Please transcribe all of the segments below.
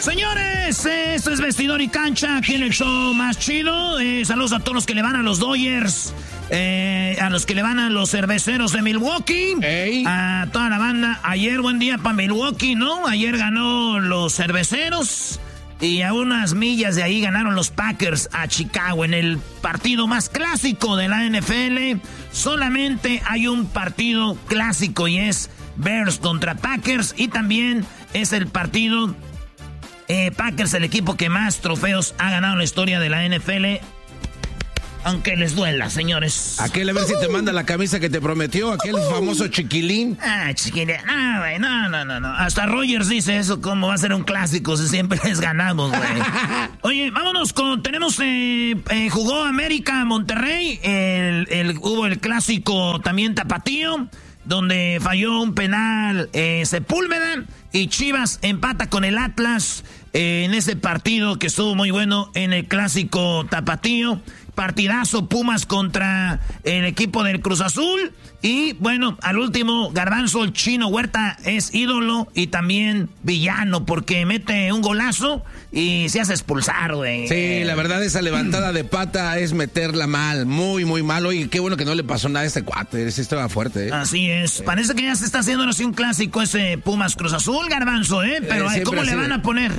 Señores, esto es Vestidor y Cancha, aquí en el show más chido. Saludos a todos los que le van a los Dodgers, a los que le van a los Cerveceros de Milwaukee, a toda la banda. Ayer buen día para Milwaukee, ¿no? Ayer ganó los Cerveceros y a unas millas de ahí ganaron los Packers a Chicago en el partido más clásico de la NFL. Solamente hay un partido clásico y es Bears contra Packers, y también es el partido Packers, el equipo que más trofeos ha ganado en la historia de la NFL. Aunque les duela, señores. Aquel, a ver si te manda la camisa que te prometió, aquel famoso chiquilín. Chiquilín. Güey, no. Hasta Rogers dice eso, cómo va a ser un clásico si siempre les ganamos, güey. Oye, vámonos tenemos, jugó América Monterrey, hubo el clásico también tapatío, donde falló un penal Sepúlveda, y Chivas empata con el Atlas en ese partido que estuvo muy bueno en el clásico tapatío. Partidazo Pumas contra el equipo del Cruz Azul. Y bueno, al último, Garbanzo, el Chino Huerta es ídolo y también villano porque mete un golazo y se hace expulsar, güey. Sí, la verdad, esa levantada de pata es meterla mal, muy, muy mal. Oye, qué bueno que no le pasó nada a este cuate, ese estaba fuerte, ¿eh? Así es, parece que ya se está haciendo así un clásico ese Pumas Cruz Azul, Garbanzo, ¿eh? Pero ¿cómo le van a poner?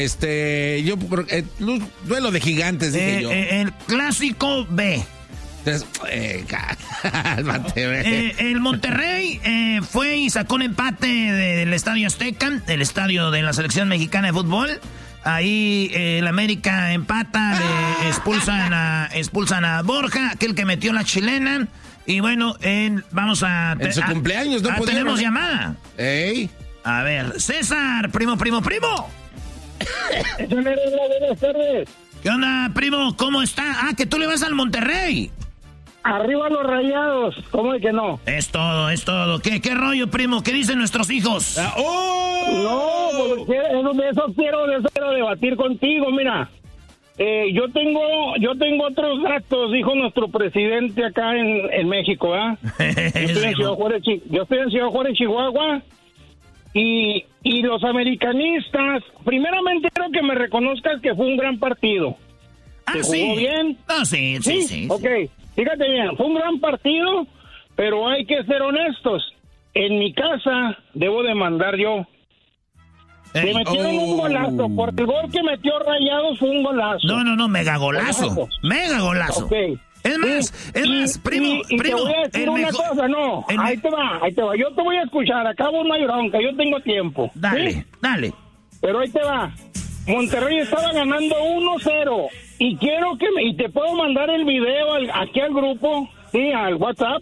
Duelo de gigantes, dije yo. El clásico B. El Monterrey fue y sacó un empate del Estadio Azteca, el estadio de la selección mexicana de fútbol. Ahí el América empata, expulsan a Borja, aquel que metió la chilena. Y bueno, vamos a... En su cumpleaños, ¿no? Tenemos llamada. ¡Ey! A ver, César, primo. Buenas tardes. ¿Qué onda, primo? ¿Cómo está? Que tú le vas al Monterrey. Arriba los Rayados, ¿cómo es que no? Es todo. ¿Qué rollo, primo? ¿Qué dicen nuestros hijos? No, de eso quiero debatir contigo, mira. Yo tengo otros datos, dijo nuestro presidente acá en México, ¿ah? Yo estoy en Ciudad Juárez, Chihuahua, y los americanistas, primeramente quiero que me reconozcas que fue un gran partido. ¿Se jugó bien? Sí. Ok. Fíjate bien, fue un gran partido, pero hay que ser honestos. En mi casa debo demandar yo. Se metieron un golazo, porque el gol que metió Rayados fue un golazo. No, mega golazo. Mega golazo. Okay. Es más, primo. Te voy a decir una cosa, ahí te va. Yo te voy a escuchar, acabo no hay bronca, yo tengo tiempo. Dale. Pero ahí te va. Monterrey estaba ganando 1-0. Y quiero y te puedo mandar el video aquí al grupo, sí, al WhatsApp.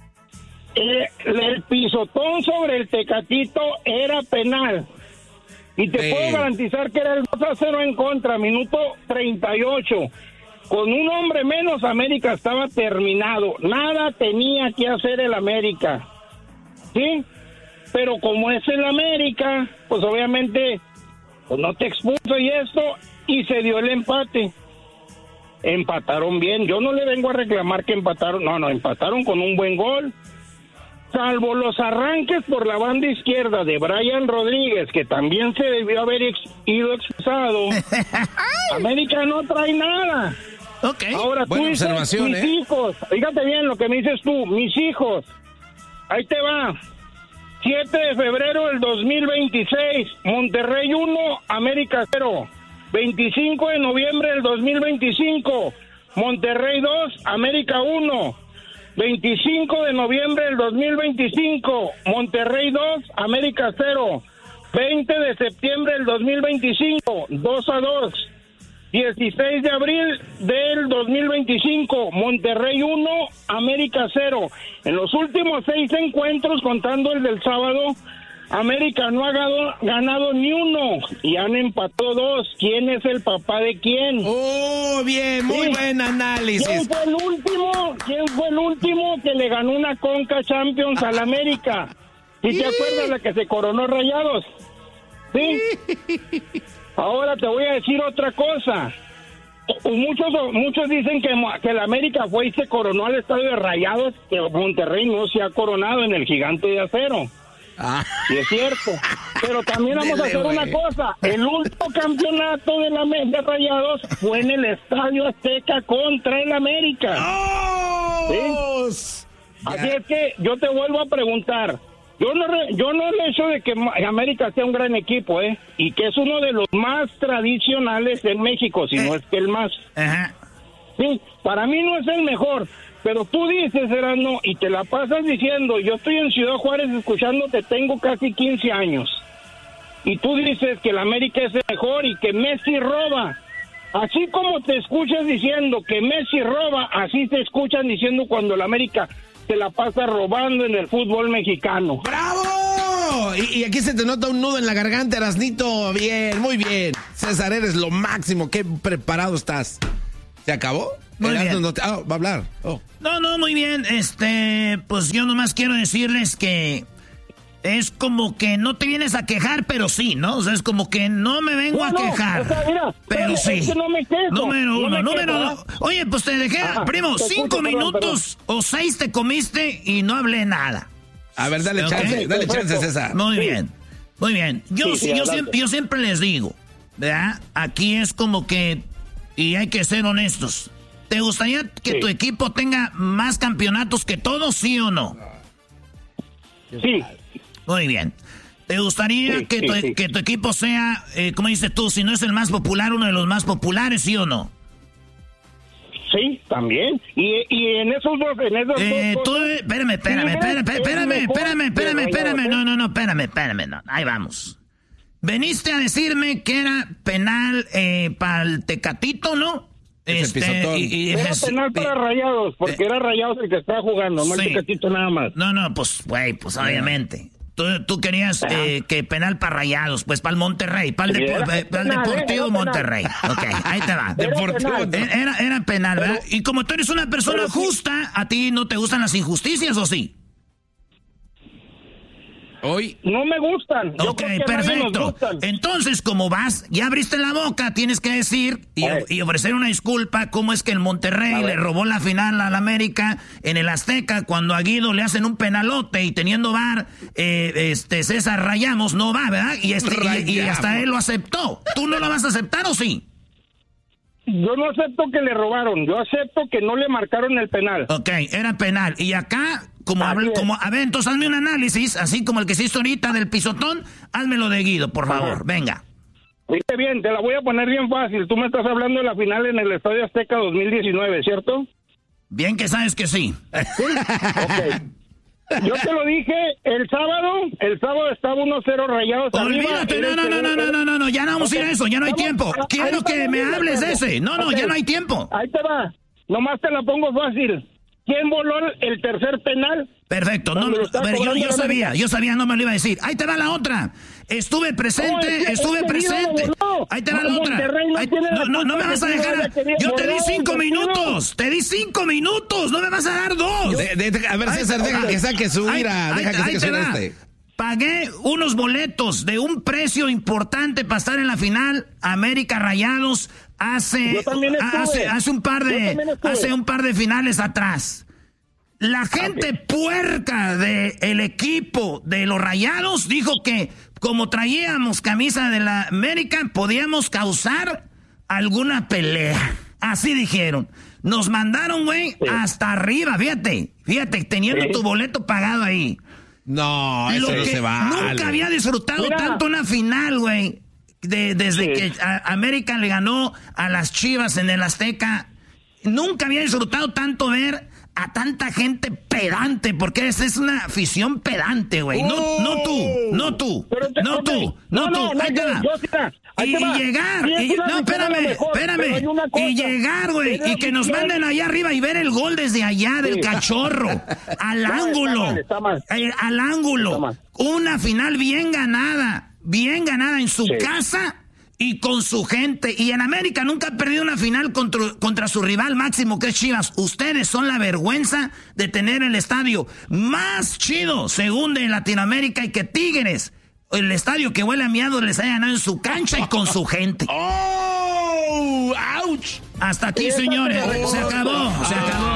El pisotón sobre el Tecatito era penal. Y te puedo garantizar que era el 2-0 en contra, minuto 38. Con un hombre menos, América estaba terminado. Nada tenía que hacer el América. ¿Sí? Pero como es el América, pues obviamente pues no te expuso y esto, y se dio el empate. Empataron bien, yo no le vengo a reclamar que empataron, no, empataron con un buen gol, salvo los arranques por la banda izquierda de Brian Rodríguez, que también se debió haber ido expulsado. América no trae nada. Okay. Ahora tú buena dices, observación, mis hijos, fíjate bien lo que me dices tú, mis hijos, ahí te va. 7 de febrero del 2026, Monterrey 1, América 0. 25 de noviembre del 2025, Monterrey 2, América 1. 25 de noviembre del 2025, Monterrey 2, América 0. 20 de septiembre del 2025, 2-2. 16 de abril del 2025, Monterrey 1, América 0. En los últimos 6 encuentros, contando el del sábado, América no ha ganado ni uno y han empatado 2. ¿Quién es el papá de quién? Oh, bien, muy buen análisis. ¿Quién fue el último que le ganó una Conca Champions al América? ¿Sí te acuerdas la que se coronó Rayados? ¿Sí? Ahora te voy a decir otra cosa. Muchos dicen que el América fue y se coronó al estadio de Rayados, que Monterrey no se ha coronado en el Gigante de Acero. Sí es cierto. Pero también vamos a hacer una cosa. El último campeonato de la de Rayados fue en el Estadio Azteca contra el América. ¿Sí? Así es que yo te vuelvo a preguntar. Yo no le echo de que América sea un gran equipo, y que es uno de los más tradicionales en México, si no es que el más. Ajá. Sí, para mí no es el mejor, pero tú dices, Erasmo, y te la pasas diciendo, yo estoy en Ciudad Juárez escuchándote, tengo casi 15 años, y tú dices que el América es el mejor y que Messi roba. Así como te escuchas diciendo que Messi roba, así te escuchan diciendo cuando el América se la pasa robando en el fútbol mexicano. ¡Bravo! Y aquí se te nota un nudo en la garganta, Erasnito. Bien, muy bien. César, eres lo máximo. Qué preparado estás. ¿Se acabó? Muy bien. Va a hablar. No, muy bien. Pues yo nomás quiero decirles que es como que no te vienes a quejar, pero sí, ¿no? O sea, es como que no me vengo a quejar. O sea, mira, pero sí. Es que no me quejo. Número uno. Quejo, Oye, pues te dejé, primo, 5 minutos o 6 te comiste y no hablé nada. A ver, dale chance, César. Muy bien. Yo siempre les digo, ¿verdad? Aquí es como que, y hay que ser honestos, ¿te gustaría que tu equipo tenga más campeonatos que todos, sí o no? Sí. Muy bien. ¿Te gustaría que tu equipo sea, como dices tú, si no es el más popular, uno de los más populares, sí o no? Sí, también. Y en esos dos... Espérame. No. Ahí vamos. Veniste a decirme que era penal para el Tecatito, ¿no? Era penal para Rayados, porque era Rayados el que estaba jugando, no el Tecatito nada más. No, pues, obviamente. Tú querías que penal para Rayados, pues para el Monterrey, para el Deportivo Monterrey. Ok, ahí te va. Era penal, ¿verdad? Y como tú eres una persona justa, ¿a ti no te gustan las injusticias o sí? Hoy no me gustan. Ok, perfecto. Entonces, como vas, ya abriste la boca, tienes que decir y ofrecer una disculpa. ¿Cómo es que el Monterrey le robó la final al América en el Azteca cuando a Guido le hacen un penalote y teniendo VAR, César Rayamos no va, ¿verdad? Y hasta él lo aceptó. ¿Tú no lo vas a aceptar o sí? Yo no acepto que le robaron, yo acepto que no le marcaron el penal. Ok, era penal. Y acá, a ver, entonces hazme un análisis, así como el que hiciste ahorita del pisotón, házmelo de Guido, por favor, venga. Oye, bien, te la voy a poner bien fácil. Tú me estás hablando de la final en el Estadio Azteca 2019, ¿cierto? Bien que sabes que sí. ¿Sí? Ok. Yo te lo dije el sábado estaba 1-0 Rayados. Olvídate, no, ya no vamos a ir a eso, ya no hay tiempo. Quiero que me hables de ese. No, ya no hay tiempo. Ahí te va, nomás te la pongo fácil. ¿Quién voló el tercer penal? Perfecto, pero yo sabía, no me lo iba a decir. Ahí te va la otra. Estuve presente. Ahí te va la otra. No me vas a dejar. Yo te di 5 minutos. No me vas a dar 2. A ver, César, deja que saque su ira. Deja que saque su Pagué unos boletos de un precio importante para estar en la final América Rayados hace un par de finales atrás. La gente puerca del equipo de los Rayados dijo que como traíamos camisa de la América podíamos causar alguna pelea. Así dijeron. Nos mandaron, güey, hasta arriba. Fíjate, teniendo tu boleto pagado ahí. No, eso no se vale. Nunca había disfrutado tanto una final, güey. Desde que América le ganó a las Chivas en el Azteca. Nunca había disfrutado tanto ver a tanta gente pedante, porque esa es una afición pedante, güey. No tú. Ahí te va. Y llegar, y llegar, güey, y que nos manden allá arriba y ver el gol desde allá del Cachorro, al ángulo. Una final bien ganada en su casa y con su gente. Y en América nunca ha perdido una final contra su rival máximo, que es Chivas. Ustedes son la vergüenza de tener el estadio más chido, según de Latinoamérica, y que Tigres, el estadio que huele a miados, les haya ganado en su cancha y con su gente. ¡Oh! ¡Auch! Hasta aquí, señores. Se acabó.